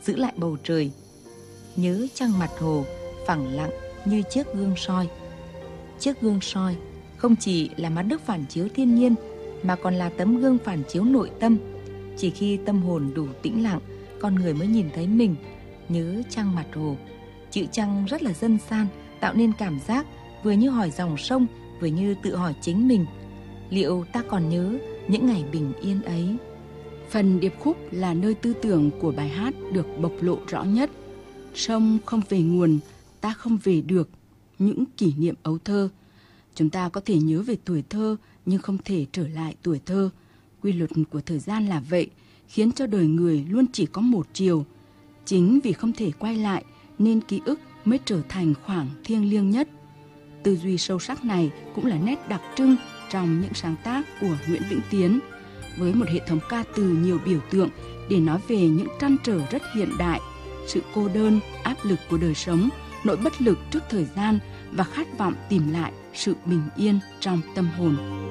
giữ lại bầu trời. Nhớ trăng mặt hồ phẳng lặng như chiếc gương soi. Chiếc gương soi không chỉ là mắt đức phản chiếu thiên nhiên mà còn là tấm gương phản chiếu nội tâm. Chỉ khi tâm hồn đủ tĩnh lặng, con người mới nhìn thấy mình. Nhớ trăng mặt hồ. Chữ trăng rất là dân gian, tạo nên cảm giác vừa như hỏi dòng sông, vừa như tự hỏi chính mình. Liệu ta còn nhớ những ngày bình yên ấy? Phần điệp khúc là nơi tư tưởng của bài hát được bộc lộ rõ nhất. Sông không về nguồn, ta không về được, những kỷ niệm ấu thơ. Chúng ta có thể nhớ về tuổi thơ nhưng không thể trở lại tuổi thơ. Quy luật của thời gian là vậy, khiến cho đời người luôn chỉ có một chiều. Chính vì không thể quay lại nên ký ức mới trở thành khoảng thiêng liêng nhất. Tư duy sâu sắc này cũng là nét đặc trưng trong những sáng tác của Nguyễn Vĩnh Tiến, với một hệ thống ca từ nhiều biểu tượng để nói về những trăn trở rất hiện đại, sự cô đơn, áp lực của đời sống, nỗi bất lực trước thời gian và khát vọng tìm lại sự bình yên trong tâm hồn.